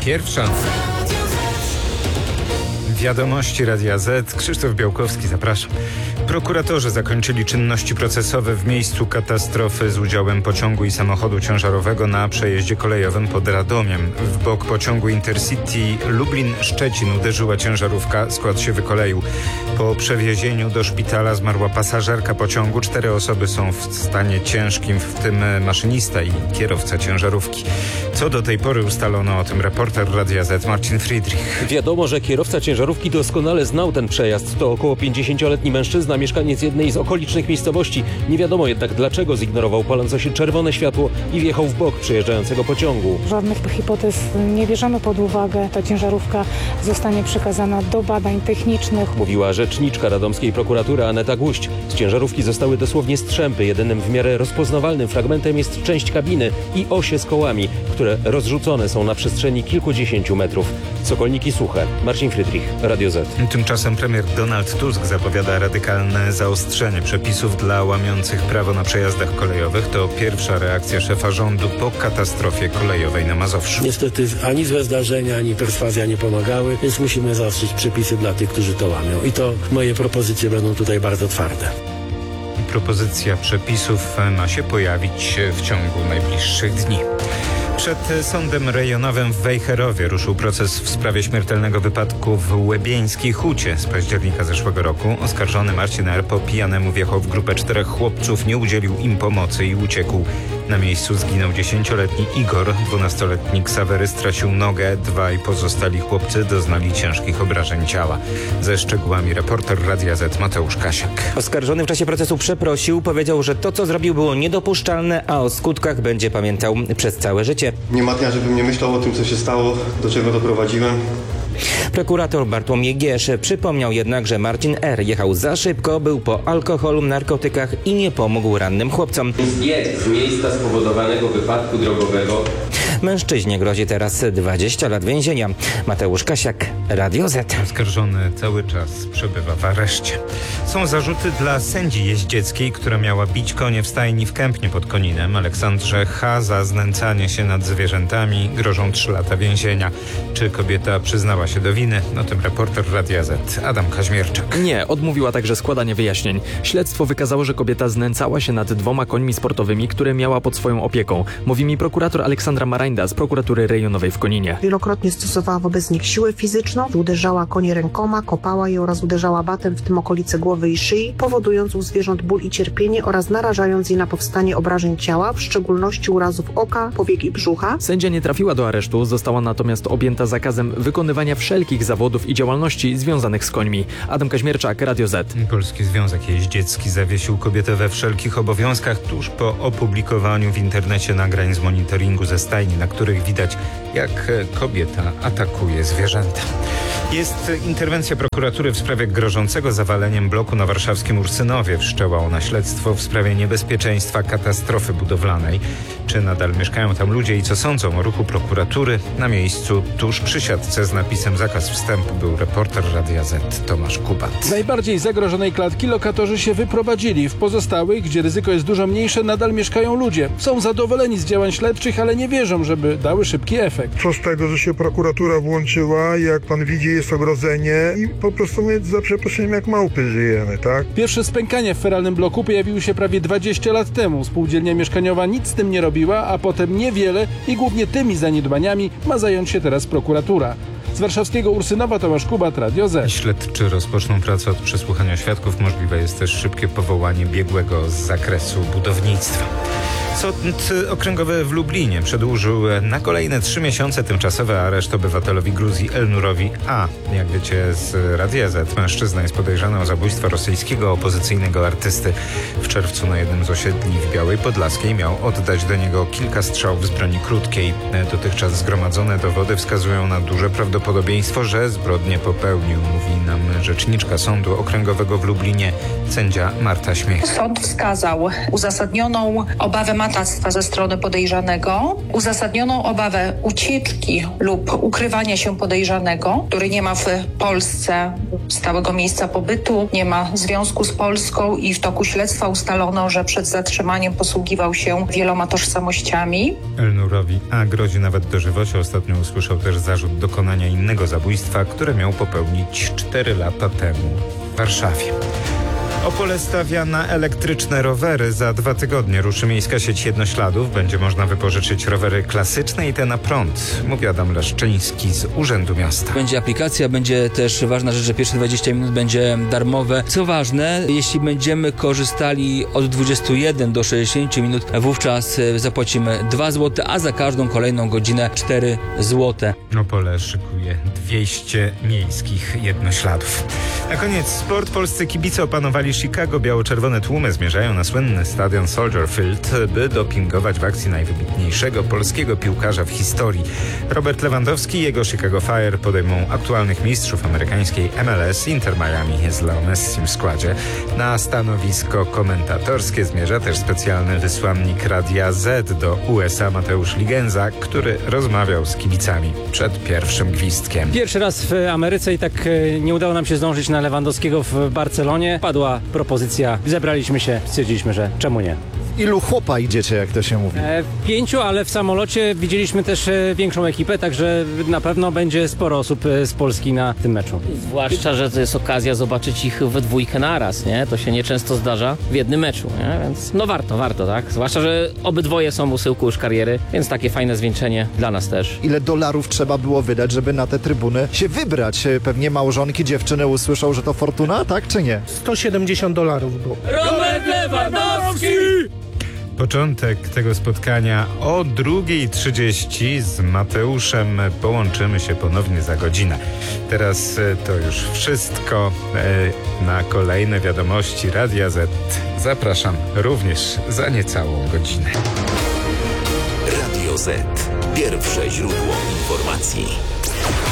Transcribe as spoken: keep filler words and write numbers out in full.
pierwsza. Wiadomości Radia Z. Krzysztof Białkowski, zapraszam. Prokuratorzy zakończyli czynności procesowe w miejscu katastrofy z udziałem pociągu i samochodu ciężarowego na przejeździe kolejowym pod Radomiem. W bok pociągu Intercity Lublin-Szczecin uderzyła ciężarówka, skład się wykoleił. Po przewiezieniu do szpitala zmarła pasażerka pociągu. Cztery osoby są w stanie ciężkim, w tym maszynista i kierowca ciężarówki. Co do tej pory ustalono, o tym reporter Radia Z Marcin Friedrich. Wiadomo, że kierowca ciężarówki doskonale znał ten przejazd. To około pięćdziesięcioletni mężczyzna, mieszkaniec jednej z okolicznych miejscowości. Nie wiadomo jednak, dlaczego zignorował palące się czerwone światło i wjechał w bok przejeżdżającego pociągu. Żadnych hipotez nie bierzemy pod uwagę. Ta ciężarówka zostanie przekazana do badań technicznych. Mówiła rzeczniczka radomskiej prokuratury Aneta Guść. Z ciężarówki zostały dosłownie strzępy. Jedynym w miarę rozpoznawalnym fragmentem jest część kabiny i osie z kołami, które rozrzucone są na przestrzeni kilkudziesięciu metrów. Sokolniki suche. Marcin Friedrich, Radio Z. Tymczasem premier Donald Tusk zapowiada radykalne zaostrzenie przepisów dla łamiących prawo na przejazdach kolejowych. To pierwsza reakcja szefa rządu po katastrofie kolejowej na Mazowszu. Niestety ani złe zdarzenia, ani perswazja nie pomagały, więc musimy zaostrzyć przepisy dla tych, którzy to łamią. I to moje propozycje będą tutaj bardzo twarde. Propozycja przepisów ma się pojawić w ciągu najbliższych dni. Przed sądem rejonowym w Wejherowie ruszył proces w sprawie śmiertelnego wypadku w Łebieńskiej Hucie z października zeszłego roku. Oskarżony Marcin R. po pijanemu wjechał w grupę czterech chłopców, nie udzielił im pomocy i uciekł. Na miejscu zginął dziesięcioletni Igor, dwunastoletni Ksawery stracił nogę, dwaj pozostali chłopcy doznali ciężkich obrażeń ciała. Ze szczegółami reporter Radia Z Mateusz Kasiak. Oskarżony w czasie procesu przeprosił, powiedział, że to, co zrobił, było niedopuszczalne, a o skutkach będzie pamiętał przez całe życie. Nie ma dnia, żebym nie myślał o tym, co się stało, do czego doprowadziłem. Prokurator Bartłomiej Giesz przypomniał jednak, że Marcin R. jechał za szybko, był po alkoholu, narkotykach i nie pomógł rannym chłopcom. Zjedź z miejsca spowodowanego wypadku drogowego. Mężczyźnie grozi teraz dwadzieścia lat więzienia. Mateusz Kasiak, Radio Z. Oskarżony cały czas przebywa w areszcie. Są zarzuty dla sędzi jeździeckiej, która miała bić konie w stajni w Kępnie pod Koninem. Aleksandrze H. za znęcanie się nad zwierzętami grożą trzy lata więzienia. Czy kobieta przyznała się do winy? O tym reporter Radia Z Adam Kaźmierczak. Nie, odmówiła także składania wyjaśnień. Śledztwo wykazało, że kobieta znęcała się nad dwoma końmi sportowymi, które miała pod swoją opieką. Mówi mi prokurator Aleksandra Marajnda z prokuratury rejonowej w Koninie. Wielokrotnie stosowała wobec nich siłę fizyczną, uderzała konie rękoma, kopała je oraz uderzała batem, w tym okolice głowy i szyi, powodując u zwierząt ból i cierpienie oraz narażając je na powstanie obrażeń ciała, w szczególności urazów oka, powiek i brzucha. Sędzia nie trafiła do aresztu, została natomiast objęta zakazem wykonywania wszelkich zawodów i działalności związanych z końmi. Adam Kaźmierczak, Radio Z. Polski Związek Jeździecki zawiesił kobietę we wszelkich obowiązkach tuż po opublikowaniu w internecie nagrań z monitoringu ze stajni, na których widać, jak kobieta atakuje zwierzęta. Jest interwencja prokuratury w sprawie grożącego zawaleniem bloku na warszawskim Ursynowie. Wszczęła ona śledztwo w sprawie niebezpieczeństwa katastrofy budowlanej. Czy nadal mieszkają tam ludzie i co sądzą o ruchu prokuratury? Na miejscu, tuż przy siatce z napisem zakaz wstępu, był reporter Radia Z Tomasz Kubat. Z najbardziej zagrożonej klatki lokatorzy się wyprowadzili. W pozostałych, gdzie ryzyko jest dużo mniejsze, nadal mieszkają ludzie. Są zadowoleni z działań śledczych, ale nie wierzą, żeby dały szybki efekt. Co z tego, że się prokuratura włączyła, jak pan widzi, jest ogrodzenie i po prostu my za przeproszeniem jak małpy żyjemy, tak? Pierwsze spękania w feralnym bloku pojawiły się prawie dwadzieścia lat temu. Spółdzielnia mieszkaniowa nic z tym nie robiła, a potem niewiele i głównie tymi zaniedbaniami ma zająć się teraz prokuratura. Z warszawskiego Ursynowa Tomasz Kubat, Radio Z. Śledczy rozpoczną pracę od przesłuchania świadków. Możliwe jest też szybkie powołanie biegłego z zakresu budownictwa. Sąd Okręgowy w Lublinie przedłużył na kolejne trzy miesiące tymczasowy areszt obywatelowi Gruzji Elnurowi A. Jak wiecie z Radia Z, mężczyzna jest podejrzany o zabójstwo rosyjskiego opozycyjnego artysty. W czerwcu na jednym z osiedli w Białej Podlaskiej miał oddać do niego kilka strzałów z broni krótkiej. Dotychczas zgromadzone dowody wskazują na duże prawdopodobieństwo, że zbrodnię popełnił, mówi nam rzeczniczka Sądu Okręgowego w Lublinie, sędzia Marta Śmiech. Sąd wskazał uzasadnioną obawę matactwa ze strony podejrzanego, uzasadnioną obawę ucieczki lub ukrywania się podejrzanego, który nie ma w Polsce stałego miejsca pobytu, nie ma związku z Polską i w toku śledztwa ustalono, że przed zatrzymaniem posługiwał się wieloma tożsamościami. Elnurowi A grozi nawet dożywocie. Ostatnio usłyszał też zarzut dokonania innego zabójstwa, które miał popełnić cztery lata temu w Warszawie. Opole stawia na elektryczne rowery. Za dwa tygodnie ruszy miejska sieć jednośladów. Będzie można wypożyczyć rowery klasyczne i te na prąd, mówi Adam Leszczyński z Urzędu Miasta. Będzie aplikacja, będzie też ważna rzecz, że pierwsze dwadzieścia minut będzie darmowe. Co ważne, jeśli będziemy korzystali od dwudziestu jeden do sześćdziesięciu minut, wówczas zapłacimy dwa złote, a za każdą kolejną godzinę cztery złote. Opole szykuje dwieście miejskich jednośladów. Na koniec sport. Polscy kibice opanowali Chicago. Biało-czerwone tłumy zmierzają na słynny stadion Soldier Field, by dopingować w akcji najwybitniejszego polskiego piłkarza w historii. Robert Lewandowski i jego Chicago Fire podejmą aktualnych mistrzów amerykańskiej M L S. Inter Miami jest Leo Messim w składzie. Na stanowisko komentatorskie zmierza też specjalny wysłannik Radia Z do U S A Mateusz Ligenza, który rozmawiał z kibicami przed pierwszym gwizdkiem. Pierwszy raz w Ameryce i tak nie udało nam się zdążyć na Lewandowskiego w Barcelonie. Padła propozycja, zebraliśmy się, stwierdziliśmy, że czemu nie. Ilu chłopa idziecie, jak to się mówi? E, pięciu, ale w samolocie widzieliśmy też e, większą ekipę, także na pewno będzie sporo osób e, z Polski na tym meczu. Zwłaszcza, że to jest okazja zobaczyć ich we dwójkę naraz, nie? To się nieczęsto zdarza w jednym meczu, nie? Więc no warto, warto, tak? Zwłaszcza, że obydwoje są u syłku już kariery, więc takie fajne zwieńczenie dla nas też. Ile dolarów trzeba było wydać, żeby na te trybuny się wybrać? Pewnie małżonki, dziewczyny usłyszą, że to fortuna, tak czy nie? sto siedemdziesiąt dolarów było. Robert Lewandowski! Początek tego spotkania o drugiej trzydzieści. Z Mateuszem połączymy się ponownie za godzinę. Teraz to już wszystko. Na kolejne wiadomości Radia Z zapraszam również za niecałą godzinę. Radio Z. Pierwsze źródło informacji.